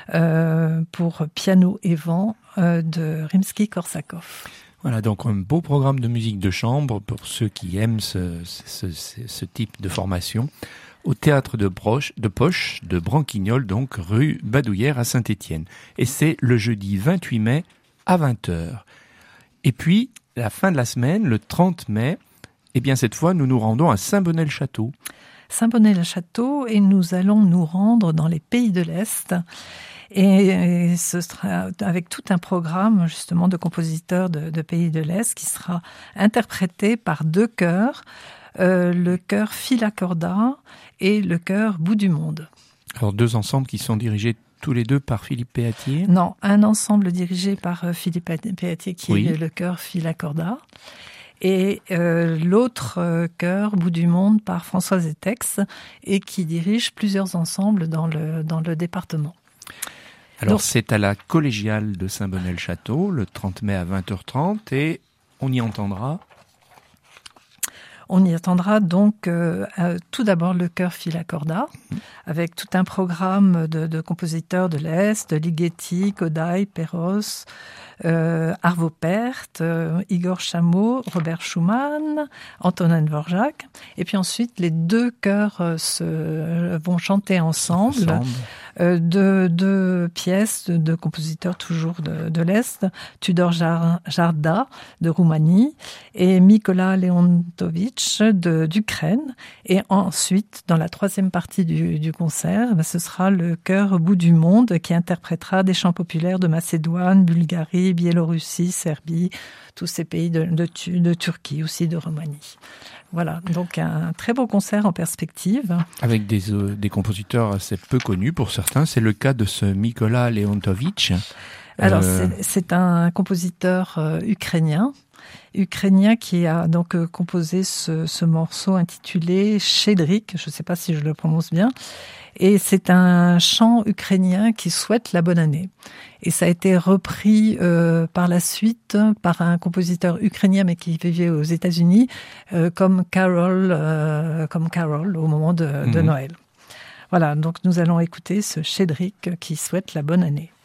pour piano et vent de Rimsky-Korsakov. Voilà, donc un beau programme de musique de chambre pour ceux qui aiment ce type de formation. Au théâtre de Poche, de Branquignolles, donc rue Badoulière à Saint-Étienne. Et c'est le jeudi 28 mai à 20h. Et puis, la fin de la semaine, le 30 mai, eh bien cette fois, nous nous rendons à Saint-Bonnet-le-Château. Saint-Bonnet-le-Château, et nous allons nous rendre dans les pays de l'Est. Et ce sera avec tout un programme justement de compositeurs de pays de l'Est qui sera interprété par deux chœurs, le chœur Fila Corda et le chœur Bout du Monde. Alors deux ensembles qui sont dirigés tous les deux par Philippe Péatier? Non, un ensemble dirigé par Philippe Péatier qui oui. est le chœur Fila Corda. Et l'autre chœur, Bout du Monde, par Françoise Etex, et qui dirige plusieurs ensembles dans le département. Alors donc, c'est à la collégiale de Saint-Bonnet-le-Château, le 30 mai à 20h30, et on y entendra... On y attendra donc tout d'abord le chœur Fila Corda, avec tout un programme de compositeurs de l'Est, Ligeti, Kodály, Perros, Arvo Pärt, Igor Chameau, Robert Schumann, Antonin Dvorak. Et puis ensuite, les deux chœurs vont chanter ensemble. Deux pièces de compositeurs toujours de l'Est, Tudor Jarda de Roumanie et Mikola Leontovitch d'Ukraine. Et ensuite, dans la troisième partie du concert, ce sera le chœur Bout du Monde qui interprétera des chants populaires de Macédoine, Bulgarie, Biélorussie, Serbie, tous ces pays de Turquie, aussi de Roumanie. Voilà, donc un très beau concert en perspective. Avec des compositeurs assez peu connus pour certains. C'est le cas de ce Mikola Leontovitch. Alors, c'est un compositeur ukrainien qui a donc composé ce morceau intitulé Chédrik, je ne sais pas si je le prononce bien, et c'est un chant ukrainien qui souhaite la bonne année. Et ça a été repris par la suite par un compositeur ukrainien mais qui vivait aux États-Unis, comme Carol au moment de Noël. Voilà, donc nous allons écouter ce Chédrik qui souhaite la bonne année.